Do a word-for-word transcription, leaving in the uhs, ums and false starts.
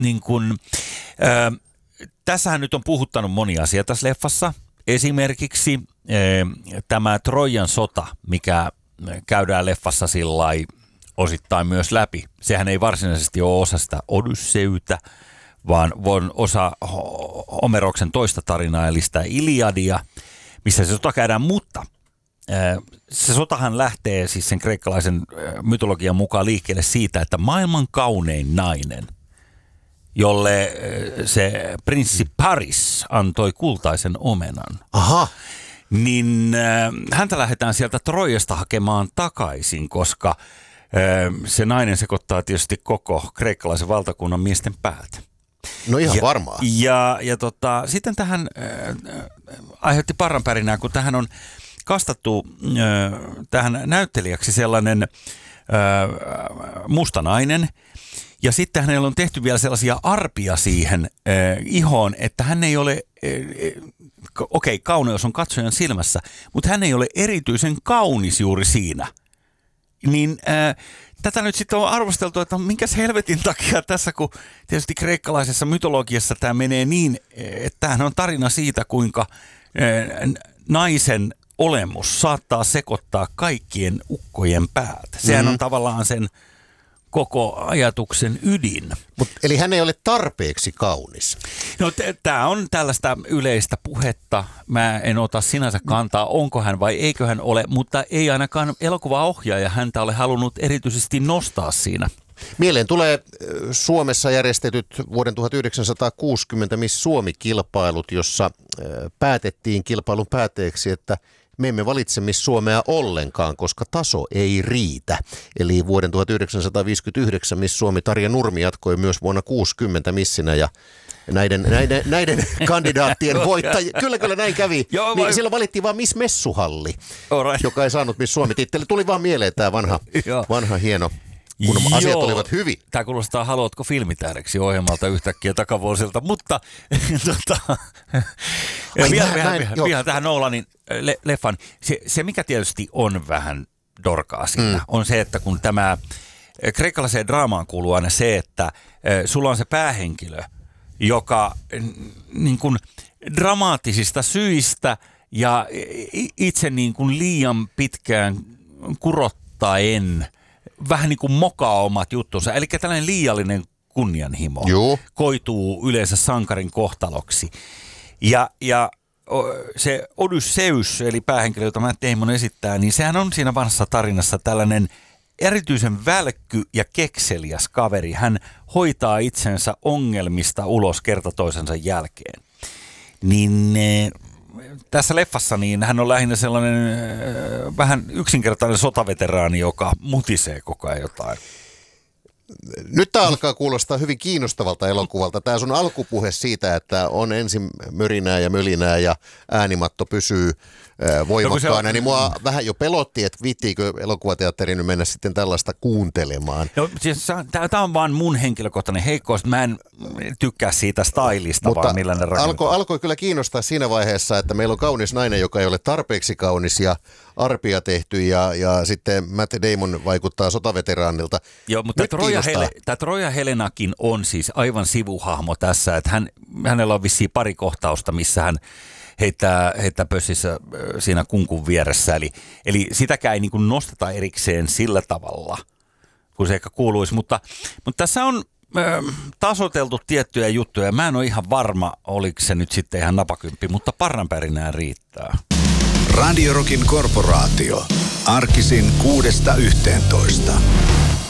niin kuin, äh, tässähän nyt on puhuttanut moni asia tässä leffassa. Esimerkiksi äh, tämä Trojan sota, mikä käydään leffassa sillai osittain myös läpi. Sehän ei varsinaisesti ole osa sitä Odysseytä, vaan on osa Homeroksen toista tarinaa, eli sitä Iliadia, missä se sota käydään, mutta se sotahan lähtee siis sen kreikkalaisen mytologian mukaan liikkeelle siitä, että maailman kaunein nainen, jolle se prinssi Paris antoi kultaisen omenan. Aha. Niin häntä lähdetään sieltä Trojasta hakemaan takaisin, koska se nainen sekoittaa tietysti koko kreikkalaisen valtakunnan miesten päät. No ihan ja, varmaan. Ja, ja tota, sitten tähän äh, aiheutti parranpärinää, kun tähän on kastattu äh, tähän näyttelijäksi sellainen äh, musta nainen. Ja sitten hänellä on tehty vielä sellaisia arpia siihen äh, ihoon, että hän ei ole, äh, okei, okay, kauneus on katsojan silmässä, mutta hän ei ole erityisen kaunis juuri siinä. Niin äh, tätä nyt sitten on arvosteltu, että minkäs helvetin takia tässä, kun tietysti kreikkalaisessa mytologiassa tämä menee niin, että tämähän on tarina siitä, kuinka äh, naisen olemus saattaa sekoittaa kaikkien ukkojen päät. Sehän mm-hmm. on tavallaan sen koko ajatuksen ydin. Mut, eli hän ei ole tarpeeksi kaunis. No t- tämä on tällaista yleistä puhetta. Mä en ota sinänsä kantaa, onko hän vai eikö hän ole, mutta ei ainakaan elokuvaohjaaja häntä ole halunnut erityisesti nostaa siinä. Mieleen tulee Suomessa järjestetyt vuoden tuhatyhdeksänsataakuusikymmentä Miss Suomi-kilpailut, jossa päätettiin kilpailun päätteeksi, että me emme valitse Miss Suomea ollenkaan, koska taso ei riitä. Eli vuoden tuhatyhdeksänsataaviisikymmentäyhdeksän Miss Suomi Tarja Nurmi jatkoi myös vuonna kuusikymmentä missinä ja näiden, näiden, näiden kandidaattien voittajia. Kyllä, kyllä näin kävi. Joo, niin, silloin valittiin vaan Miss Messuhalli, right. joka ei saanut Miss Suomi-titteli. Tuli vaan mieleen tämä vanha, vanha hieno. Kun Joo. asiat olivat hyvin. Tämä kuulostaa Haluatko filmitähdeksi ohjelmalta yhtäkkiä takavuosilta, mutta tota, vielä, vielä, vielä, vielä tähän Nolanin le, leffan. Se, se, mikä tietysti on vähän dorkaa siinä, mm. on se, että kun tämä kreikkalaiseen draamaan kuuluu aina se, että sulla on se päähenkilö, joka niin kuin dramaattisista syistä ja itse niin kuin liian pitkään kurottaen vähän niin kuin mokaa omat juttunsa. Eli tällainen liiallinen kunnianhimo Joo. koituu yleensä sankarin kohtaloksi. Ja, ja se Odysseus, eli päähenkilö, jota Matt Damon esittää, niin sehän on siinä vanhassa tarinassa tällainen erityisen välkky ja kekseliäs kaveri. Hän hoitaa itsensä ongelmista ulos kerta toisensa jälkeen. Niin tässä leffassa niin hän on lähinnä sellainen äh, vähän yksinkertainen sotaveteraani, joka mutisee koko ajan jotain. Nyt tämä alkaa kuulostaa hyvin kiinnostavalta elokuvalta. Tämä sun alkupuhe siitä, että on ensin mörinää ja mölinää ja äänimatto pysyy äh, voimakkaana, no, niin mua vähän jo pelotti, että viittiikö elokuvateatteriin nyt mennä sitten tällaista kuuntelemaan. No, siis, tämä on vaan mun henkilökohtainen heikkous. Mä en tykkää siitä stylista, mutta vaan millä ne rakentaa. Alkoi, alkoi kyllä kiinnostaa siinä vaiheessa, että meillä on kaunis nainen, joka ei ole tarpeeksi kaunis ja arpia tehty ja, ja sitten Matt Damon vaikuttaa sotaveteraanilta. Joo, mutta Troja Hele, tämä Troja Helenakin on siis aivan sivuhahmo tässä, että hän, hänellä on vissiin pari kohtausta, missä hän heittää, heittää pössissä siinä kunkun vieressä. Eli, eli sitäkään ei niin kuin nosteta erikseen sillä tavalla, kun se ehkä kuuluisi, mutta, mutta tässä on ö, tasoteltu tiettyjä juttuja. Mä en ole ihan varma, oliko se nyt sitten ihan napakymppi, mutta parranpärinää riittää. Radio Rockin korporaatio. Arkisin kuudesta yhteentoista.